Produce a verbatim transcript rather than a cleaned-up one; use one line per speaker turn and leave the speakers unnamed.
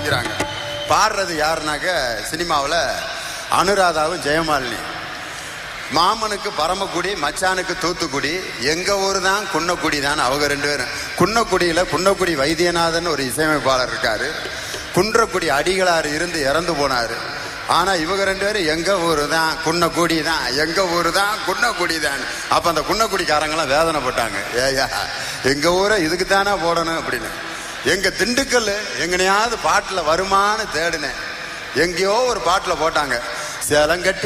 படிக்கிறாங்க. பாடுறது யாருனாக்க சினிமாவில் அனுராதாவும் ஜெயமாலினி. மாமனுக்கு பரமக்குடி, மச்சானுக்கு தூத்துக்குடி, எங்க ஊர் தான் குன்னக்குடி தான். அவங்க ரெண்டு பேரும் குன்னக்குடியில குன்னக்குடி வைத்தியநாதன் ஒரு இசையமைப்பாளர் இருக்காரு. குன்றக்குடி அடிகளார் இருந்து இறந்து போனாரு. ஆனா இவங்க ரெண்டு பேரும் எங்க ஊரு தான் குன்னக்குடி தான், எங்க ஊரு தான் குன்னக்குடி தான். அப்ப அந்த குன்னக்குடிக்காரங்களாம் வேதனைப்பட்டாங்க. ஏயா எங்க ஊரை இதுக்கு தானே போடணும் அப்படின்னு. எங்க திண்டுக்கல் எங்கனையாவது பாட்டுல வருமானு தேடினேன். எங்கேயோ ஒரு பாட்டுல போட்டாங்க, சேலங்கட்டி